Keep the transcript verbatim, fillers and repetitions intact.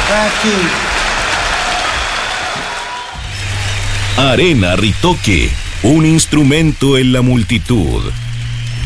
Aquí. Arena Ritoque, un instrumento en la multitud.